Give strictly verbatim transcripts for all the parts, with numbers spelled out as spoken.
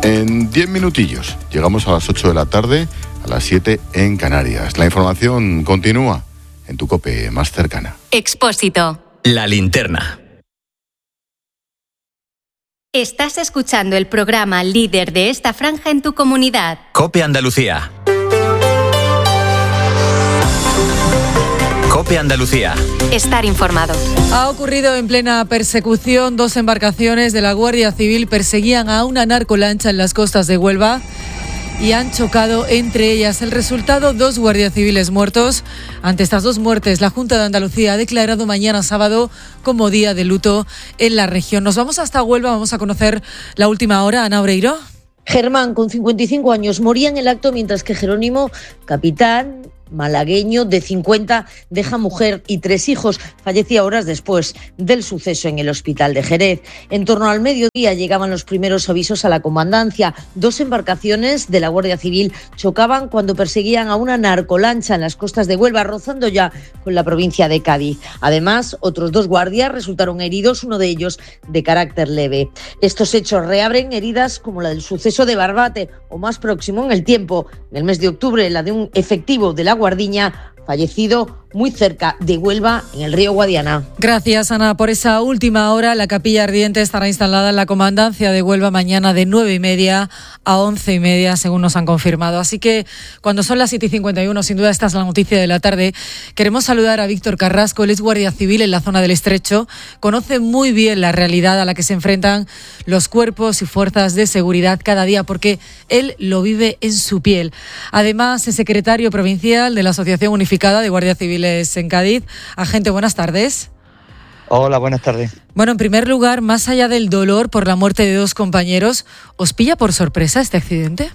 En diez minutillos llegamos a las ocho de la tarde, a las siete en Canarias. La información continúa en tu COPE más cercana. Expósito. La linterna. Estás escuchando el programa líder de esta franja en tu comunidad. COPE Andalucía. COPE Andalucía. Estar informado. Ha ocurrido en plena persecución. Dos embarcaciones de la Guardia Civil perseguían a una narcolancha en las costas de Huelva y han chocado entre ellas. El resultado, dos guardias civiles muertos. Ante estas dos muertes, la Junta de Andalucía ha declarado mañana sábado como día de luto en la región. Nos vamos hasta Huelva, vamos a conocer la última hora. Ana Oreiro. Germán, con cincuenta y cinco años, moría en el acto, mientras que Jerónimo, capitán malagueño de cincuenta, deja mujer y tres hijos. Fallecía horas después del suceso en el hospital de Jerez. En torno al mediodía llegaban los primeros avisos a la comandancia. Dos embarcaciones de la Guardia Civil chocaban cuando perseguían a una narcolancha en las costas de Huelva, rozando ya con la provincia de Cádiz. Además, otros dos guardias resultaron heridos, uno de ellos de carácter leve. Estos hechos reabren heridas como la del suceso de Barbate, o más próximo en el tiempo, en el mes de octubre, la de un efectivo de la Guardiña fallecido muy cerca de Huelva, en el río Guadiana. Gracias, Ana, por esa última hora. La capilla ardiente estará instalada en la comandancia de Huelva mañana de nueve y media a once y media, según nos han confirmado. Así que cuando son las siete y cincuenta y uno, sin duda esta es la noticia de la tarde. Queremos saludar a Víctor Carrasco, él es guardia civil en la zona del Estrecho. Conoce muy bien la realidad a la que se enfrentan los cuerpos y fuerzas de seguridad cada día, porque él lo vive en su piel. Además, es secretario provincial de la Asociación Unificada de Guardias Civiles en Cádiz. Agente, buenas tardes. Hola, buenas tardes. Bueno, en primer lugar, más allá del dolor por la muerte de dos compañeros, ¿os pilla por sorpresa este accidente?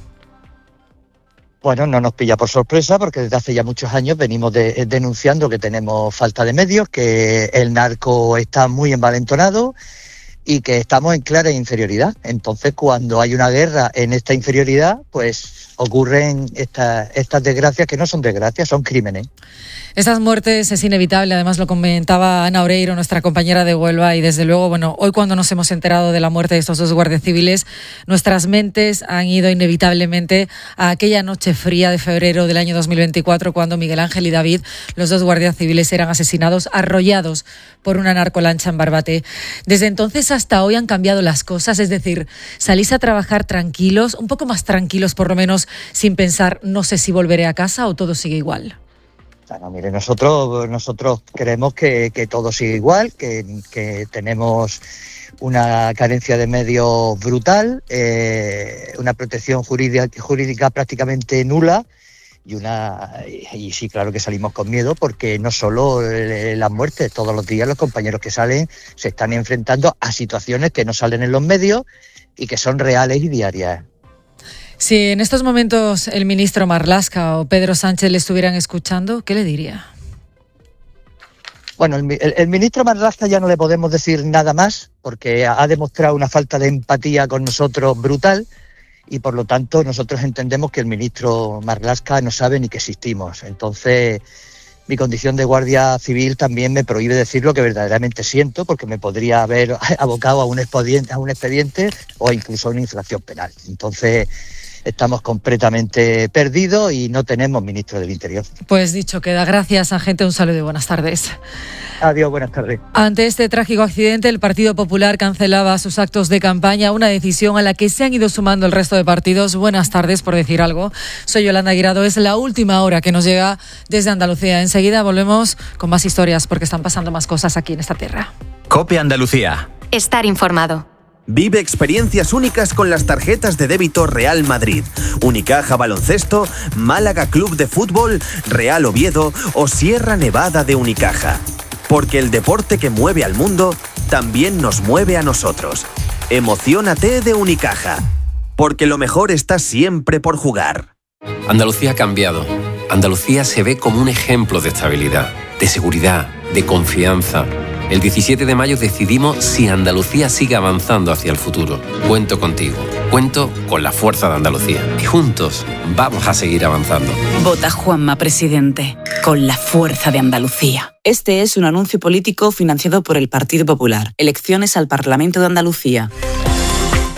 Bueno, no nos pilla por sorpresa porque desde hace ya muchos años venimos de, denunciando que tenemos falta de medios, que el narco está muy envalentonado y que estamos en clara inferioridad. Entonces, cuando hay una guerra en esta inferioridad, pues ocurren esta, estas desgracias que no son desgracias, son crímenes. Estas muertes es inevitable, además lo comentaba Ana Oreiro, nuestra compañera de Huelva, y desde luego, bueno, hoy cuando nos hemos enterado de la muerte de estos dos guardias civiles, nuestras mentes han ido inevitablemente a aquella noche fría de febrero del año dos mil veinticuatro, cuando Miguel Ángel y David, los dos guardias civiles, eran asesinados, arrollados por una narcolancha en Barbate. Desde entonces hasta hoy han cambiado las cosas, es decir, salís a trabajar tranquilos, un poco más tranquilos por lo menos, sin pensar, no sé si volveré a casa, o todo sigue igual. Bueno, mire, nosotros nosotros creemos que, que todo sigue igual, que, que tenemos una carencia de medios brutal, eh, una protección jurídica, jurídica prácticamente nula y una y sí, claro que salimos con miedo, porque no solo eh, las muertes, todos los días los compañeros que salen se están enfrentando a situaciones que no salen en los medios y que son reales y diarias. Si en estos momentos el ministro Marlaska o Pedro Sánchez le estuvieran escuchando, ¿qué le diría? Bueno, el, el, el ministro Marlaska ya no le podemos decir nada más, porque ha demostrado una falta de empatía con nosotros brutal, y por lo tanto nosotros entendemos que el ministro Marlaska no sabe ni que existimos. Entonces, mi condición de guardia civil también me prohíbe decir lo que verdaderamente siento, porque me podría haber abocado a un expediente, a un expediente o incluso a una infracción penal. Entonces, estamos completamente perdidos y no tenemos ministro del Interior. Pues dicho queda. Gracias, agente. Un saludo y buenas tardes. Adiós, buenas tardes. Ante este trágico accidente, el Partido Popular cancelaba sus actos de campaña, una decisión a la que se han ido sumando el resto de partidos. Buenas tardes, por decir algo. Soy Yolanda Guirado. Es la última hora que nos llega desde Andalucía. Enseguida volvemos con más historias, porque están pasando más cosas aquí en esta tierra. COPE Andalucía. Estar informado. Vive experiencias únicas con las tarjetas de débito Real Madrid, Unicaja Baloncesto, Málaga Club de Fútbol, Real Oviedo o Sierra Nevada de Unicaja. Porque el deporte que mueve al mundo también nos mueve a nosotros. Emociónate de Unicaja. Porque lo mejor está siempre por jugar. Andalucía ha cambiado. Andalucía se ve como un ejemplo de estabilidad, de seguridad, de confianza. El diecisiete de mayo decidimos si Andalucía sigue avanzando hacia el futuro. Cuento contigo. Cuento con la fuerza de Andalucía. Y juntos vamos a seguir avanzando. Vota Juanma Presidente. Con la fuerza de Andalucía. Este es un anuncio político financiado por el Partido Popular. Elecciones al Parlamento de Andalucía.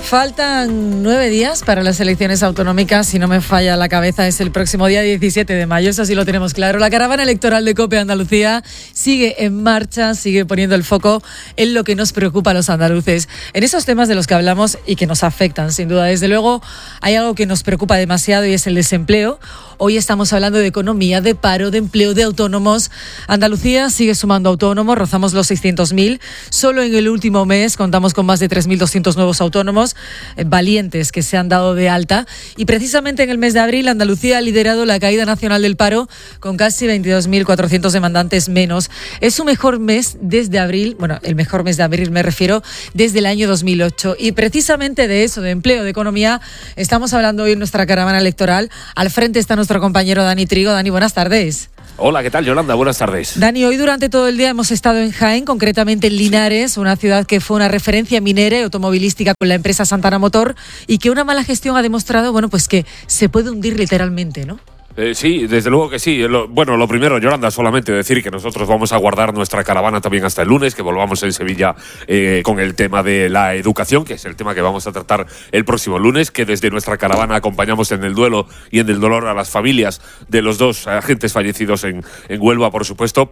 Faltan nueve días para las elecciones autonómicas, si no me falla la cabeza, es el próximo día diecisiete de mayo, eso sí lo tenemos claro. La caravana electoral de COPE Andalucía sigue en marcha, sigue poniendo el foco en lo que nos preocupa a los andaluces. En esos temas de los que hablamos y que nos afectan, sin duda. Desde luego, hay algo que nos preocupa demasiado y es el desempleo. Hoy estamos hablando de economía, de paro, de empleo, de autónomos. Andalucía sigue sumando autónomos, rozamos los seiscientos mil. Solo en el último mes contamos con más de tres mil doscientos nuevos autónomos eh, valientes que se han dado de alta. Y precisamente en el mes de abril, Andalucía ha liderado la caída nacional del paro con casi veintidós mil cuatrocientos demandantes menos. Es su mejor mes desde abril, bueno, el mejor mes de abril me refiero, desde el año dos mil ocho. Y precisamente de eso, de empleo, de economía, estamos hablando hoy en nuestra caravana electoral. Al frente está nuestro compañero Dani Trigo. Dani, buenas tardes. Hola, ¿qué tal, Yolanda? Buenas tardes. Dani, hoy durante todo el día hemos estado en Jaén, concretamente en Linares, una ciudad que fue una referencia minera y automovilística con la empresa Santana Motor y que una mala gestión ha demostrado, bueno, pues que se puede hundir literalmente, ¿no? Eh, sí, desde luego que sí. Lo, bueno, lo primero, Yolanda, solamente decir que nosotros vamos a guardar nuestra caravana también hasta el lunes, que volvamos en Sevilla eh, con el tema de la educación, que es el tema que vamos a tratar el próximo lunes, que desde nuestra caravana acompañamos en el duelo y en el dolor a las familias de los dos agentes fallecidos en, en Huelva, por supuesto.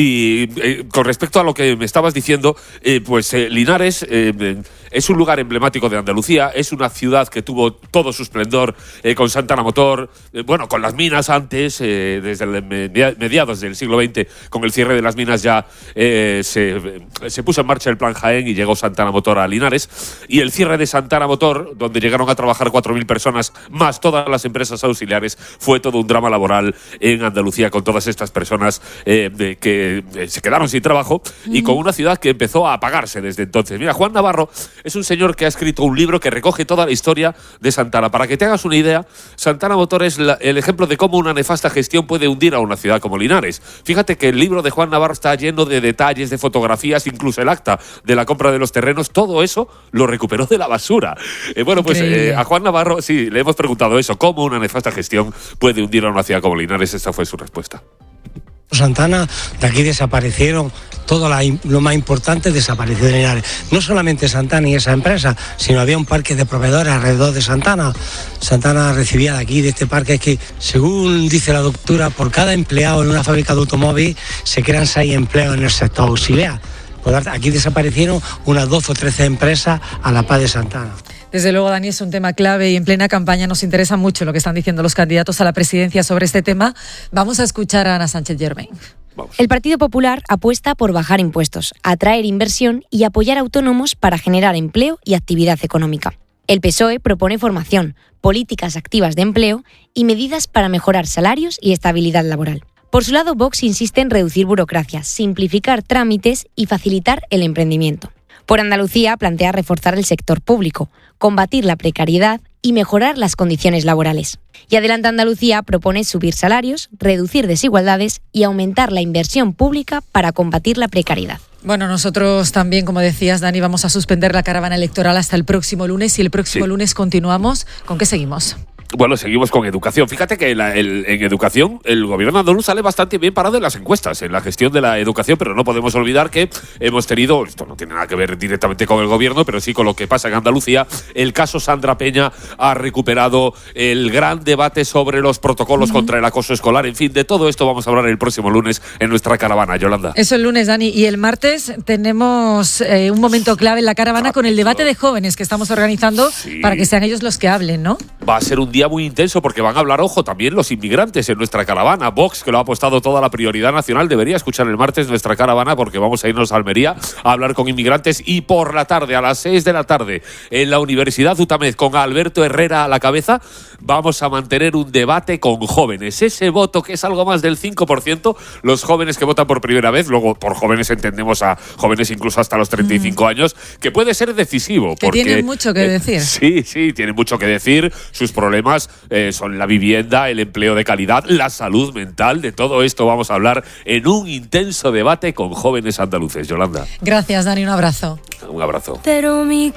Y eh, con respecto a lo que me estabas diciendo, eh, pues eh, Linares eh, es un lugar emblemático de Andalucía, es una ciudad que tuvo todo su esplendor eh, con Santana Motor, eh, bueno, con las minas antes, eh, desde el mediados del siglo veinte, con el cierre de las minas ya eh, se, se puso en marcha el Plan Jaén y llegó Santana Motor a Linares. Y el cierre de Santana Motor, donde llegaron a trabajar cuatro mil personas, más todas las empresas auxiliares, fue todo un drama laboral en Andalucía con todas estas personas eh, de, que eh, se quedaron sin trabajo mm. y con una ciudad que empezó a apagarse desde entonces. Mira, Juan Navarro es un señor que ha escrito un libro que recoge toda la historia de Santana. Para que te hagas una idea, Santana Motor es la, el ejemplo de cómo una nefasta gestión puede hundir a una ciudad como Linares. Fíjate que el libro de Juan Navarro está lleno de detalles, de fotografías, incluso el acta de la compra de los terrenos, todo eso lo recuperó de la basura. Eh, bueno, pues eh, a Juan Navarro sí, le hemos preguntado eso, cómo una nefasta gestión puede hundir a una ciudad como Linares. Esta fue su respuesta. Santana, de aquí desaparecieron todo la, lo más importante, desapareció de Linares. No solamente Santana y esa empresa, sino había un parque de proveedores alrededor de Santana. Santana recibía de aquí, de este parque, es que según dice la doctora, por cada empleado en una fábrica de automóvil se crean seis empleos en el sector auxiliar. Aquí desaparecieron unas doce o trece empresas a la par de Santana. Desde luego, Dani, es un tema clave y en plena campaña nos interesa mucho lo que están diciendo los candidatos a la presidencia sobre este tema. Vamos a escuchar a Ana Sánchez Germain. El Partido Popular apuesta por bajar impuestos, atraer inversión y apoyar a autónomos para generar empleo y actividad económica. El P S O E propone formación, políticas activas de empleo y medidas para mejorar salarios y estabilidad laboral. Por su lado, Vox insiste en reducir burocracia, simplificar trámites y facilitar el emprendimiento. Por Andalucía plantea reforzar el sector público, combatir la precariedad y mejorar las condiciones laborales. Y Adelanta Andalucía propone subir salarios, reducir desigualdades y aumentar la inversión pública para combatir la precariedad. Bueno, nosotros también, como decías, Dani, vamos a suspender la caravana electoral hasta el próximo lunes y el próximo sí. lunes continuamos. ¿Con qué seguimos? Bueno, seguimos con educación. Fíjate que la, el, en educación el gobierno andaluz sale bastante bien parado en las encuestas, en la gestión de la educación, pero no podemos olvidar que hemos tenido, esto no tiene nada que ver directamente con el gobierno, pero sí con lo que pasa en Andalucía. El caso Sandra Peña ha recuperado el gran debate sobre los protocolos uh-huh. contra el acoso escolar. En fin, de todo esto vamos a hablar el próximo lunes en nuestra caravana, Yolanda. Eso el lunes, Dani. Y el martes tenemos eh, un momento clave en la caravana con el debate de jóvenes que estamos organizando sí. para que sean ellos los que hablen, ¿no? Va a ser un día muy intenso porque van a hablar, ojo, también los inmigrantes en nuestra caravana. Vox, que lo ha apostado toda la prioridad nacional, debería escuchar el martes nuestra caravana porque vamos a irnos a Almería a hablar con inmigrantes. Y por la tarde, a las seis de la tarde, en la Universidad UTAMED, con Alberto Herrera a la cabeza, vamos a mantener un debate con jóvenes. Ese voto que es algo más del cinco por ciento, los jóvenes que votan por primera vez, luego por jóvenes entendemos a jóvenes incluso hasta los treinta y cinco mm. años, que puede ser decisivo. Que porque, tienen mucho que eh, decir. Sí, sí, tienen mucho que decir. Sus problemas eh, son la vivienda, el empleo de calidad, la salud mental. De todo esto vamos a hablar en un intenso debate con jóvenes andaluces. Yolanda. Gracias, Dani. Un abrazo. Un abrazo. Pero mi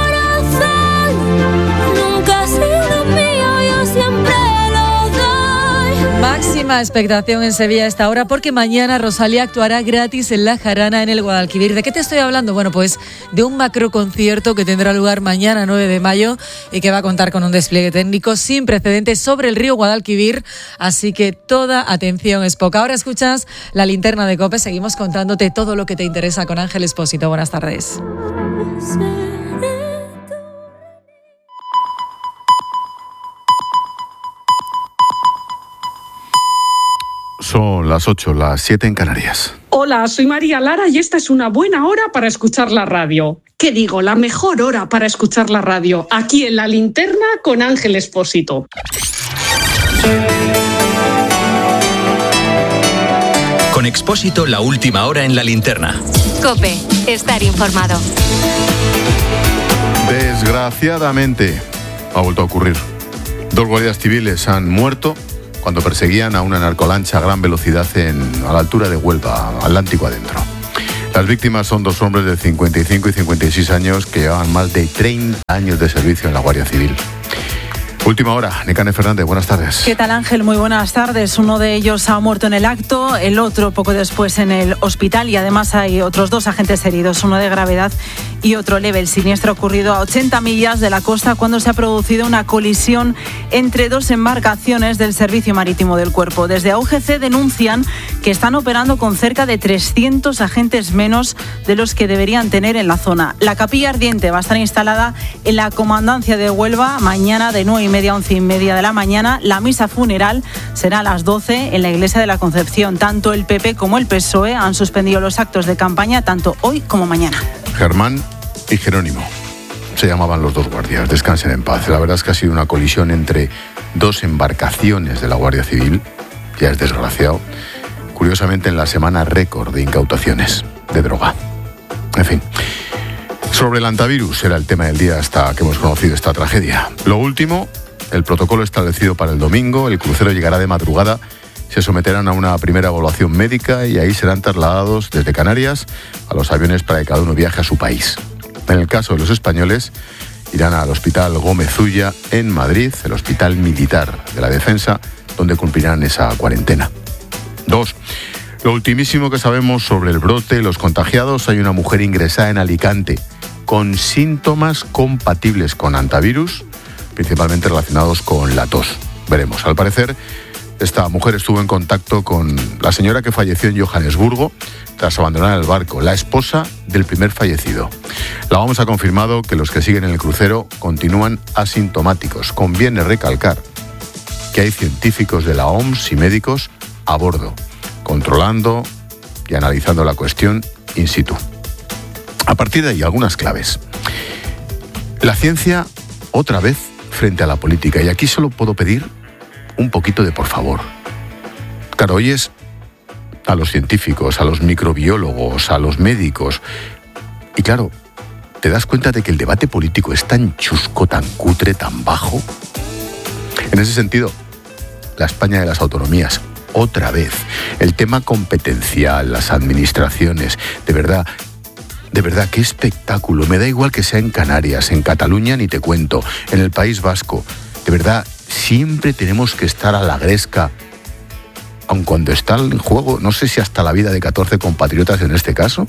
corazón nunca ha sido mío, yo siempre lo doy. Máxima Muchísima expectación en Sevilla a esta hora porque mañana Rosalía actuará gratis en La Jarana en el Guadalquivir. ¿De qué te estoy hablando? Bueno, pues de un macroconcierto que tendrá lugar mañana nueve de mayo y que va a contar con un despliegue técnico sin precedentes sobre el río Guadalquivir, así que toda atención es poca. Ahora escuchas la linterna de COPE, seguimos contándote todo lo que te interesa con Ángel Espósito. Buenas tardes. Son las ocho, las siete en Canarias. Hola, soy María Lara y esta es una buena hora para escuchar la radio. ¿Qué digo? La mejor hora para escuchar la radio, aquí en La Linterna con Ángel Espósito. Con Expósito, la última hora en La Linterna. COPE, estar informado. Desgraciadamente, ha vuelto a ocurrir. Dos guardias civiles han muerto cuando perseguían a una narcolancha a gran velocidad en, a la altura de Huelva, Atlántico adentro. Las víctimas son dos hombres de cincuenta y cinco y cincuenta y seis años que llevaban más de treinta años de servicio en la Guardia Civil. Última hora, Nekane Fernández, buenas tardes. ¿Qué tal, Ángel? Muy buenas tardes. Uno de ellos ha muerto en el acto, el otro poco después en el hospital y además hay otros dos agentes heridos, uno de gravedad y otro leve. El siniestro ha ocurrido a ochenta millas de la costa cuando se ha producido una colisión entre dos embarcaciones del Servicio Marítimo del Cuerpo. Desde A U G C denuncian que están operando con cerca de trescientos agentes menos de los que deberían tener en la zona. La capilla ardiente va a estar instalada en la comandancia de Huelva mañana de nueve y media a once y media de la mañana. La misa funeral será a las doce en la iglesia de la Concepción. Tanto el P P como el P S O E han suspendido los actos de campaña tanto hoy como mañana. Germán y Jerónimo se llamaban los dos guardias. Descansen en paz. La verdad es que ha sido una colisión entre dos embarcaciones de la Guardia Civil. Ya es desgraciado. Curiosamente en la semana récord de incautaciones de droga. En fin. Sobre el antivirus era el tema del día hasta que hemos conocido esta tragedia. Lo último, el protocolo establecido para el domingo, el crucero llegará de madrugada, se someterán a una primera evaluación médica y ahí serán trasladados desde Canarias a los aviones para que cada uno viaje a su país. En el caso de los españoles, irán al Hospital Gómez Ulla en Madrid, el Hospital Militar de la Defensa, donde cumplirán esa cuarentena. Dos. Lo ultimísimo que sabemos sobre el brote, los contagiados, hay una mujer ingresada en Alicante con síntomas compatibles con antivirus, principalmente relacionados con la tos. Veremos. Al parecer, esta mujer estuvo en contacto con la señora que falleció en Johannesburgo tras abandonar el barco, la esposa del primer fallecido. La OMS ha confirmado que los que siguen en el crucero continúan asintomáticos. Conviene recalcar que hay científicos de la OMS y médicos a bordo, controlando y analizando la cuestión in situ. A partir de ahí, algunas claves. La ciencia, otra vez, frente a la política. Y aquí solo puedo pedir un poquito de por favor. Claro, oyes a los científicos, a los microbiólogos, a los médicos. Y claro, te das cuenta de que el debate político es tan chusco, tan cutre, tan bajo. En ese sentido, la España de las autonomías, otra vez. El tema competencial, las administraciones, de verdad... De verdad, qué espectáculo. Me da igual que sea en Canarias, en Cataluña ni te cuento, en el País Vasco. De verdad, siempre tenemos que estar a la gresca. Aun cuando está en juego, no sé si hasta la vida de catorce compatriotas en este caso.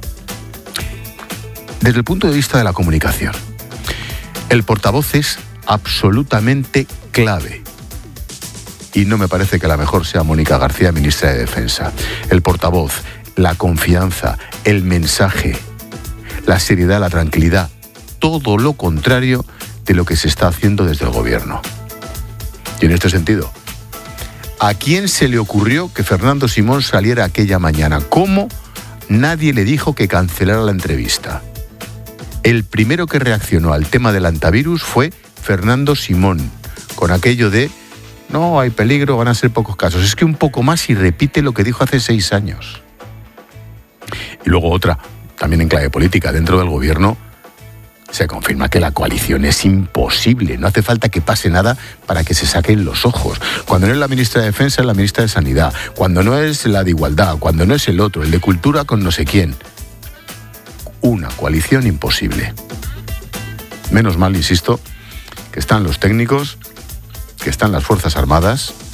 Desde el punto de vista de la comunicación, el portavoz es absolutamente clave. Y no me parece que la mejor sea Mónica García, ministra de Defensa. El portavoz, la confianza, el mensaje, la seriedad, la tranquilidad, todo lo contrario de lo que se está haciendo desde el gobierno. Y en este sentido, ¿a quién se le ocurrió que Fernando Simón saliera aquella mañana? ¿Cómo nadie le dijo que cancelara la entrevista? El primero que reaccionó al tema del antivirus fue Fernando Simón, con aquello de no hay peligro, van a ser pocos casos. Es que un poco más y repite lo que dijo hace seis años. Y luego otra, también en clave política, dentro del gobierno se confirma que la coalición es imposible. No hace falta que pase nada para que se saquen los ojos. Cuando no es la ministra de Defensa, es la ministra de Sanidad. Cuando no es la de Igualdad, cuando no es el otro, el de Cultura con no sé quién. Una coalición imposible. Menos mal, insisto, que están los técnicos, que están las Fuerzas Armadas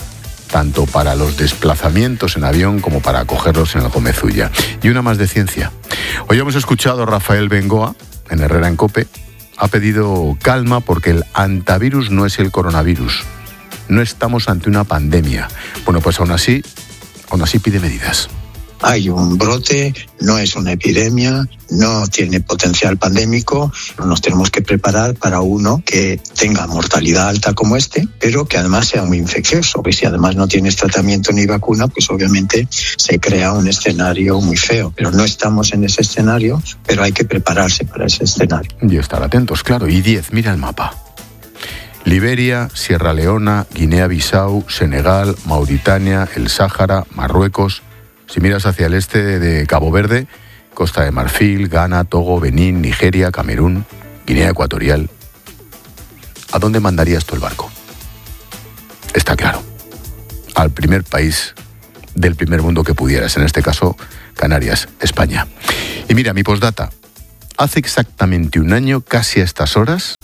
tanto para los desplazamientos en avión como para acogerlos en el Gómez Ulla. Y una más de ciencia. Hoy hemos escuchado a Rafael Bengoa, en Herrera en COPE, ha pedido calma porque el antivirus no es el coronavirus. No estamos ante una pandemia. Bueno, pues aún así, aún así pide medidas. Hay un brote, no es una epidemia, no tiene potencial pandémico. Nos tenemos que preparar para uno que tenga mortalidad alta como este, pero que además sea muy infeccioso. Porque si además no tienes tratamiento ni vacuna, pues obviamente se crea un escenario muy feo. Pero no estamos en ese escenario, pero hay que prepararse para ese escenario. Y estar atentos, claro. Y diez, mira el mapa. Liberia, Sierra Leona, Guinea-Bissau, Senegal, Mauritania, el Sáhara, Marruecos. Si miras hacia el este de Cabo Verde, Costa de Marfil, Ghana, Togo, Benín, Nigeria, Camerún, Guinea Ecuatorial. ¿A dónde mandarías tú el barco? Está claro. Al primer país del primer mundo que pudieras, en este caso Canarias, España. Y mira, mi postdata. Hace exactamente un año, casi a estas horas,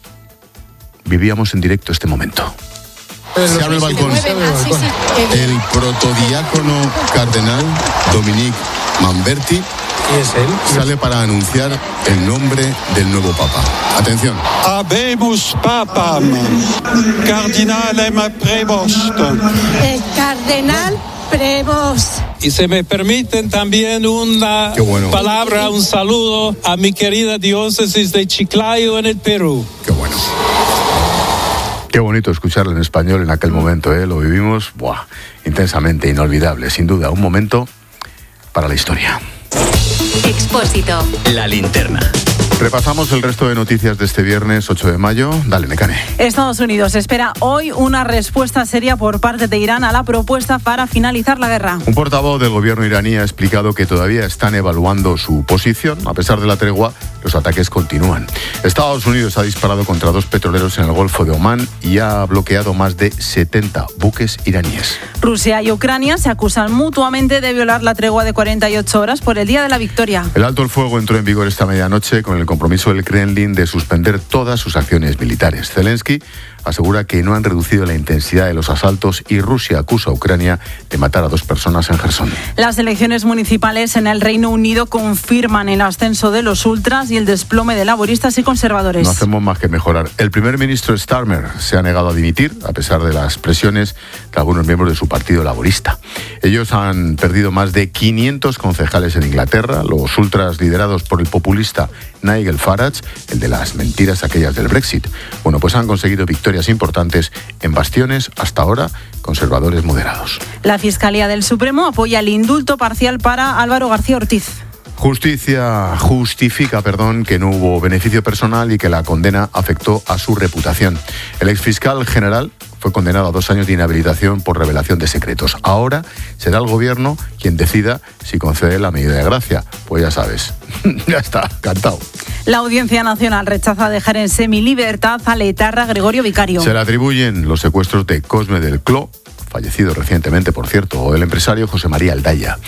vivíamos en directo este momento. Se abre el balcón. El protodiácono cardenal Dominique Manberti sale para anunciar el nombre del nuevo papa. Atención. Habemus papam, cardinalem prevost. El cardenal Prevost. Y se me permiten también una bueno. palabra, un saludo a mi querida diócesis de Chiclayo en el Perú. Qué bueno. Qué bonito escucharlo en español en aquel momento, ¿eh? Lo vivimos, buah, intensamente, inolvidable, sin duda, un momento para la historia. Expósito. La linterna. Repasamos el resto de noticias de este viernes ocho de mayo. Dale, Necane. Estados Unidos espera hoy una respuesta seria por parte de Irán a la propuesta para finalizar la guerra. Un portavoz del gobierno iraní ha explicado que todavía están evaluando su posición. A pesar de la tregua, los ataques continúan. Estados Unidos ha disparado contra dos petroleros en el Golfo de Omán y ha bloqueado más de setenta buques iraníes. Rusia y Ucrania se acusan mutuamente de violar la tregua de cuarenta y ocho horas por el Día de la Victoria. El alto el fuego entró en vigor esta medianoche con el compromiso del Kremlin de suspender todas sus acciones militares. Zelensky asegura que no han reducido la intensidad de los asaltos y Rusia acusa a Ucrania de matar a dos personas en Jersón. Las elecciones municipales en el Reino Unido confirman el ascenso de los ultras y el desplome de laboristas y conservadores. No hacemos más que mejorar. El primer ministro Starmer se ha negado a dimitir a pesar de las presiones de algunos miembros de su partido laborista. Ellos han perdido más de quinientos concejales en Inglaterra. Los ultras liderados por el populista Nigel Farage, el de las mentiras aquellas del Brexit. Bueno, pues han conseguido victorias importantes en bastiones, hasta ahora, conservadores moderados. La Fiscalía del Supremo apoya el indulto parcial para Álvaro García Ortiz. Justicia justifica, perdón, que no hubo beneficio personal y que la condena afectó a su reputación. El exfiscal general fue condenado a dos años de inhabilitación por revelación de secretos. Ahora será el gobierno quien decida si concede la medida de gracia. Pues ya sabes, ya está, cantado. La Audiencia Nacional rechaza dejar en semilibertad al etarra Gregorio Vicario. Se le atribuyen los secuestros de Cosme del Cló, fallecido recientemente, por cierto, o el empresario José María Aldaya.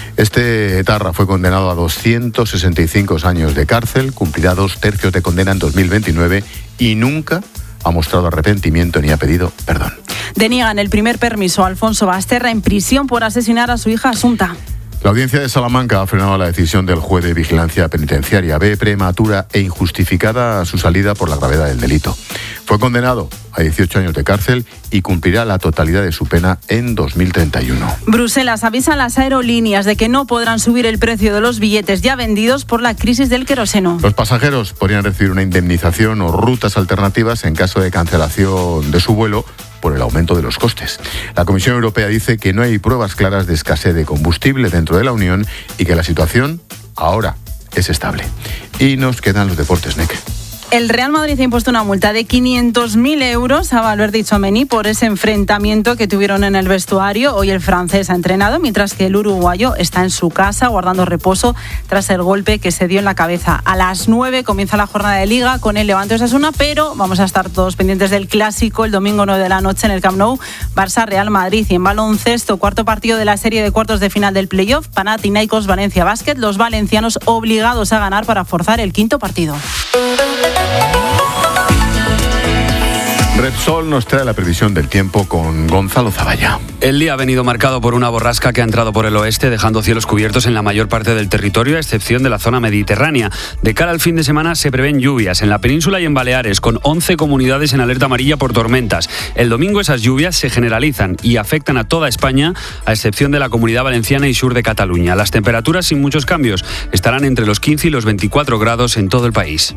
Este etarra fue condenado a doscientos sesenta y cinco años de cárcel, cumplirá dos tercios de condena en dos mil veintinueve y nunca ha mostrado arrepentimiento ni ha pedido perdón. Deniegan el primer permiso a Alfonso Basterra en prisión por asesinar a su hija Asunta. La audiencia de Salamanca ha frenado la decisión del juez de vigilancia penitenciaria. Ve prematura e injustificada su salida por la gravedad del delito. Fue condenado a dieciocho años de cárcel y cumplirá la totalidad de su pena en dos mil treinta y uno. Bruselas avisa a las aerolíneas de que no podrán subir el precio de los billetes ya vendidos por la crisis del queroseno. Los pasajeros podrían recibir una indemnización o rutas alternativas en caso de cancelación de su vuelo por el aumento de los costes. La Comisión Europea dice que no hay pruebas claras de escasez de combustible dentro de la Unión y que la situación ahora es estable. Y nos quedan los deportes, Nec. El Real Madrid ha impuesto una multa de quinientos mil euros a Valverde y Tchouaméni por ese enfrentamiento que tuvieron en el vestuario. Hoy el francés ha entrenado, mientras que el uruguayo está en su casa guardando reposo tras el golpe que se dio en la cabeza. A las nueve comienza la jornada de Liga con el Levante Osasuna, pero vamos a estar todos pendientes del clásico el domingo nueve de la noche en el Camp Nou, Barça-Real Madrid. Y en baloncesto, cuarto partido de la serie de cuartos de final del playoff, Panathinaikos Valencia Basket, los valencianos obligados a ganar para forzar el quinto partido. Repsol Repsol nos trae la previsión del tiempo con Gonzalo Zavalla. El día ha venido marcado por una borrasca que ha entrado por el oeste, dejando cielos cubiertos en la mayor parte del territorio, a excepción de la zona mediterránea. De cara al fin de semana se prevén lluvias en la península y en Baleares, con once comunidades en alerta amarilla por tormentas. El domingo esas lluvias se generalizan y afectan a toda España, a excepción de la Comunidad Valenciana y sur de Cataluña. Las temperaturas, sin muchos cambios, estarán entre los quince y los veinticuatro grados en todo el país.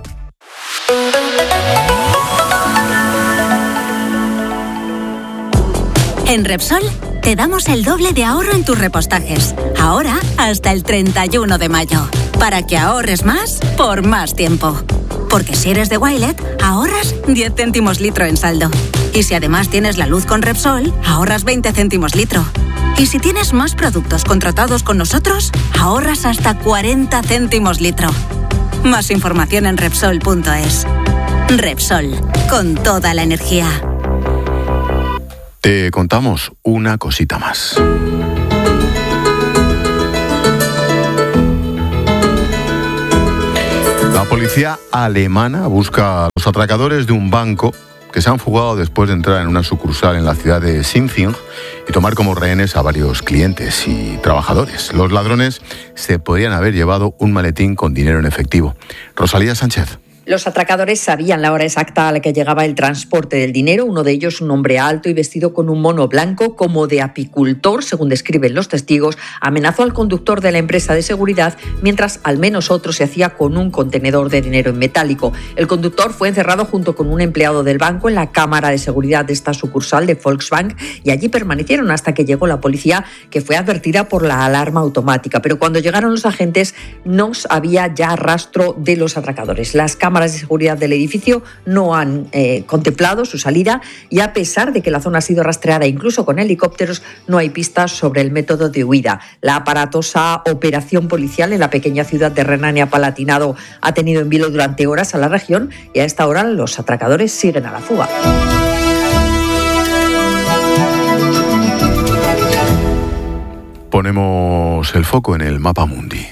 En Repsol te damos el doble de ahorro en tus repostajes. Ahora hasta el treinta y uno de mayo. Para que ahorres más por más tiempo. Porque si eres de Wilet, ahorras diez céntimos litro en saldo. Y si además tienes la luz con Repsol, ahorras veinte céntimos litro. Y si tienes más productos contratados con nosotros, ahorras hasta cuarenta céntimos litro. Más información en Repsol punto es. Repsol, con toda la energía. Te contamos una cosita más. La policía alemana busca a los atracadores de un banco que se han fugado después de entrar en una sucursal en la ciudad de Sinfing y tomar como rehenes a varios clientes y trabajadores. Los ladrones se podrían haber llevado un maletín con dinero en efectivo. Rosalía Sánchez. Los atracadores sabían la hora exacta a la que llegaba el transporte del dinero. Uno de ellos, un hombre alto y vestido con un mono blanco como de apicultor, según describen los testigos, amenazó al conductor de la empresa de seguridad, mientras al menos otro se hacía con un contenedor de dinero en metálico. El conductor fue encerrado junto con un empleado del banco en la cámara de seguridad de esta sucursal de Volksbank y allí permanecieron hasta que llegó la policía, que fue advertida por la alarma automática. Pero cuando llegaron los agentes no había ya rastro de los atracadores. Las cámaras de seguridad del edificio no han eh, contemplado su salida y a pesar de que la zona ha sido rastreada incluso con helicópteros, no hay pistas sobre el método de huida. La aparatosa operación policial en la pequeña ciudad de Renania-Palatinado ha tenido en vilo durante horas a la región y a esta hora los atracadores siguen a la fuga. Ponemos el foco en el mapa mundi.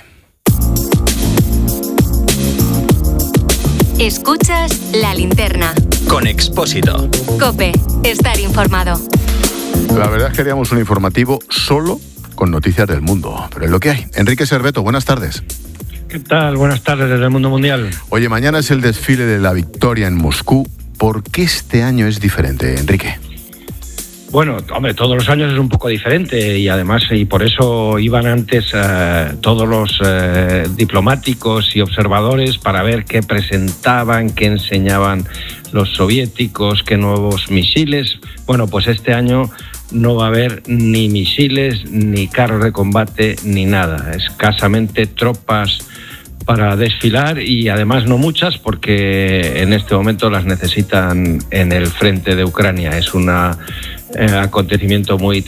Escuchas La Linterna. Con Expósito. COPE. Estar informado. La verdad es que haríamos un informativo solo con noticias del mundo, pero es lo que hay. Enrique Serveto, buenas tardes. ¿Qué tal? Buenas tardes desde el mundo mundial. Oye, mañana es el desfile de la victoria en Moscú. ¿Por qué este año es diferente, Enrique? Bueno, hombre, todos los años es un poco diferente y además, y por eso iban antes eh, todos los eh, diplomáticos y observadores para ver qué presentaban, qué enseñaban los soviéticos, qué nuevos misiles. Bueno, pues este año no va a haber ni misiles, ni carros de combate, ni nada. Escasamente tropas para desfilar y además no muchas porque en este momento las necesitan en el frente de Ucrania. Es una Eh, acontecimiento muy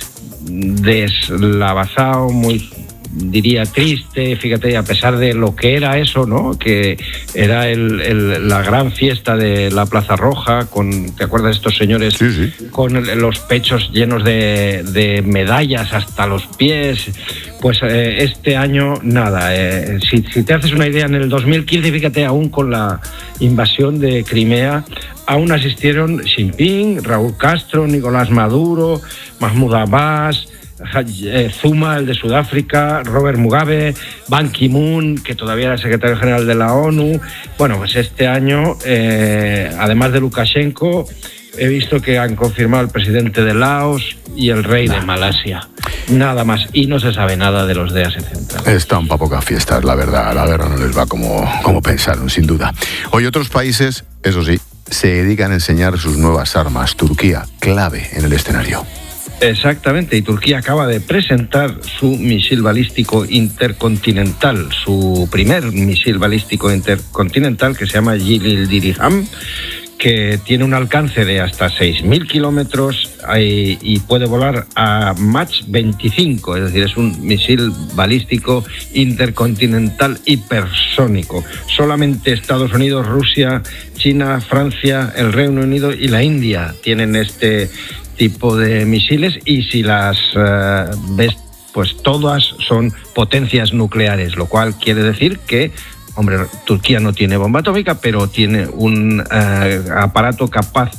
deslavazado, muy, diría, triste, fíjate, a pesar de lo que era eso, ¿no? Que era el, el, la gran fiesta de la Plaza Roja, con, ¿te acuerdas de estos señores? Sí, sí. Con el, los pechos llenos de, de medallas hasta los pies. Pues eh, este año, nada. Eh, si, si te haces una idea, en el dos mil quince, fíjate, aún con la invasión de Crimea, aún asistieron Xi Jinping, Raúl Castro, Nicolás Maduro, Mahmoud Abbas, Zuma, el de Sudáfrica, Robert Mugabe, Ban Ki-moon, que todavía era secretario general de la ONU. Bueno, pues este año, eh, además de Lukashenko, he visto que han confirmado el presidente de Laos y el rey de Malasia. Nada más. Y no se sabe nada de los de Asia Central. Están para pocas fiestas, la verdad. A la guerra no les va como, como pensaron, sin duda. Hoy otros países, eso sí, se dedican a enseñar sus nuevas armas. Turquía, clave en el escenario. Exactamente, y Turquía acaba de presentar su misil balístico intercontinental, su primer misil balístico intercontinental, que se llama Yildirim, que tiene un alcance de hasta seis mil kilómetros y, y puede volar a Mach veinticinco, es decir, es un misil balístico intercontinental hipersónico. Solamente Estados Unidos, Rusia, China, Francia, el Reino Unido y la India tienen este tipo de misiles, y si las uh, ves, pues todas son potencias nucleares, lo cual quiere decir que, hombre, Turquía no tiene bomba atómica, pero tiene un uh, aparato capaz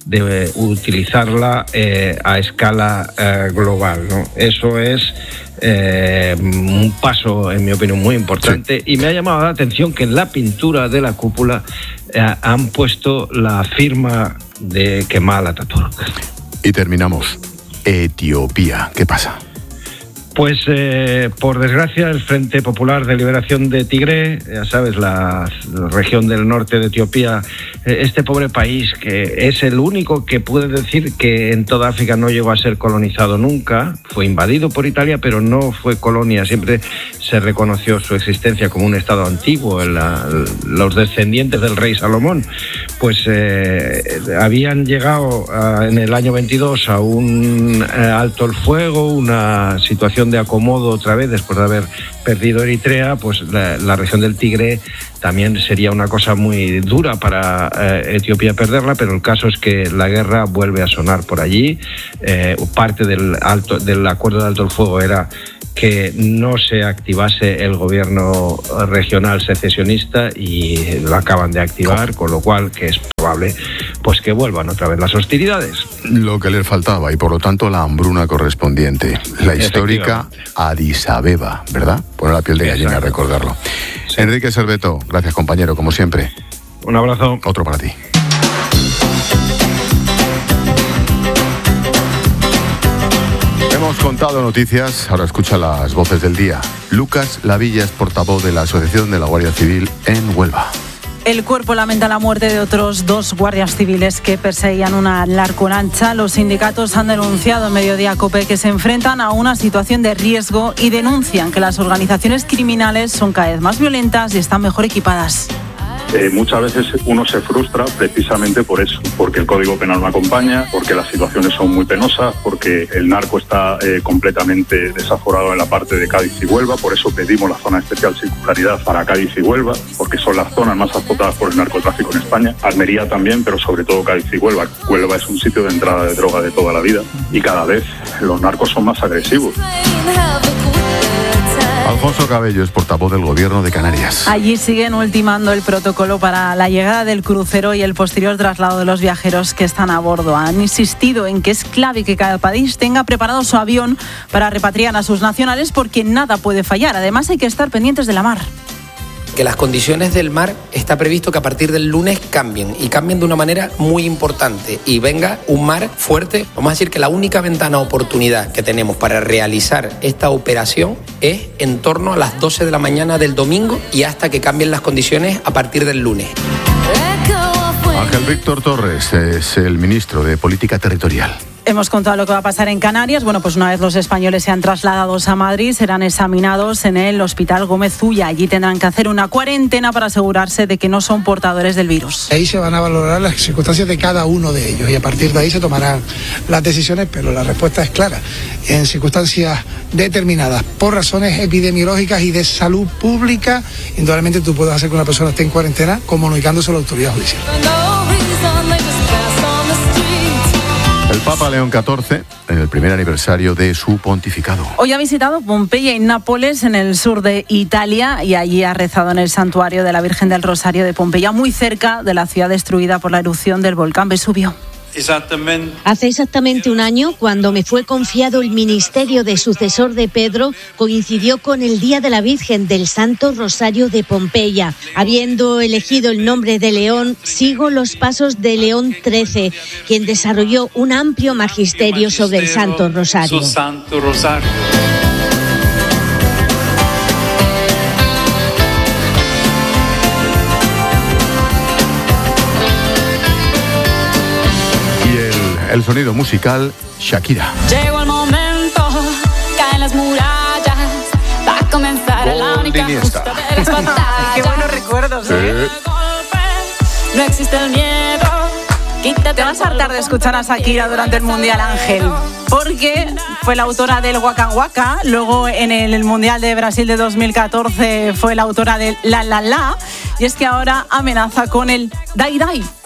de utilizarla eh, a escala eh, global, ¿no? Eso es eh, un paso, en mi opinión, muy importante. Sí. Y me ha llamado la atención que en la pintura de la cúpula eh, han puesto la firma de Kemal Atatürk. Y terminamos. Etiopía, ¿qué pasa? Pues, eh, por desgracia, el Frente Popular de Liberación de Tigré, ya sabes, la región del norte de Etiopía, este pobre país que es el único que puede decir que en toda África no llegó a ser colonizado nunca, fue invadido por Italia, pero no fue colonia, siempre se reconoció su existencia como un estado antiguo, la, los descendientes del rey Salomón, pues eh, habían llegado a, en el año veintidós a un eh, alto el fuego, una situación de acomodo otra vez después de haber perdido Eritrea, pues la, la región del Tigre también sería una cosa muy dura para eh, Etiopía perderla, pero el caso es que la guerra vuelve a sonar por allí. Eh, parte del, alto, del acuerdo de alto el fuego era que no se activase el gobierno regional secesionista y lo acaban de activar, con lo cual que es probable pues que vuelvan otra vez las hostilidades. Lo que les faltaba y por lo tanto la hambruna correspondiente, la histórica Addis Abeba, ¿verdad? Poner la piel de gallina a recordarlo. Sí. Enrique Serveto, gracias compañero, como siempre. Un abrazo. Otro para ti. Hemos contado noticias, ahora escucha las voces del día. Lucas Lavilla es portavoz de la Asociación de la Guardia Civil en Huelva. El cuerpo lamenta la muerte de otros dos guardias civiles que perseguían una narcolancha. Los sindicatos han denunciado en Mediodía COPE que se enfrentan a una situación de riesgo y denuncian que las organizaciones criminales son cada vez más violentas y están mejor equipadas. Eh, muchas veces uno se frustra precisamente por eso, porque el Código Penal no acompaña, porque las situaciones son muy penosas, porque el narco está eh, completamente desaforado en la parte de Cádiz y Huelva. Por eso pedimos la zona especial de singularidad para Cádiz y Huelva, porque son las zonas más azotadas por el narcotráfico en España. Almería también, pero sobre todo Cádiz y Huelva. Huelva es un sitio de entrada de droga de toda la vida y cada vez los narcos son más agresivos. Alfonso Cabello es portavoz del Gobierno de Canarias. Allí siguen ultimando el protocolo para la llegada del crucero y el posterior traslado de los viajeros que están a bordo. Han insistido en que es clave que cada país tenga preparado su avión para repatriar a sus nacionales porque nada puede fallar. Además, hay que estar pendientes de la mar. Que las condiciones del mar está previsto que a partir del lunes cambien y cambien de una manera muy importante y venga un mar fuerte. Vamos a decir que la única ventana oportunidad que tenemos para realizar esta operación es en torno a las doce de la mañana del domingo y hasta que cambien las condiciones a partir del lunes. Ángel Víctor Torres es el ministro de Política Territorial. Hemos contado lo que va a pasar en Canarias. Bueno, pues una vez los españoles sean trasladados a Madrid, serán examinados en el Hospital Gómez Ulla. Allí tendrán que hacer una cuarentena para asegurarse de que no son portadores del virus. Ahí se van a valorar las circunstancias de cada uno de ellos y a partir de ahí se tomarán las decisiones, pero la respuesta es clara. En circunstancias determinadas por razones epidemiológicas y de salud pública, indudablemente tú puedes hacer que una persona esté en cuarentena comunicándose a la autoridad judicial. El Papa León catorce, en el primer aniversario de su pontificado. Hoy ha visitado Pompeya y Nápoles, en el sur de Italia, y allí ha rezado en el santuario de la Virgen del Rosario de Pompeya, muy cerca de la ciudad destruida por la erupción del volcán Vesubio. Hace exactamente un año, cuando me fue confiado el ministerio de sucesor de Pedro, coincidió con el Día de la Virgen del Santo Rosario de Pompeya. Habiendo elegido el nombre de León, sigo los pasos de León trece, quien desarrolló un amplio magisterio sobre el Santo Rosario. El sonido musical, Shakira. Llegó el momento, caen las murallas, va a comenzar la única justa de las batallas. Qué buenos recuerdos, ¿eh? No existe el miedo. Te vas a hartar de escuchar a Shakira durante el Mundial, Ángel, porque fue la autora del Waka Waka, luego en el Mundial de Brasil de dos mil catorce fue la autora del La La La, y es que ahora amenaza con el Dai Dai.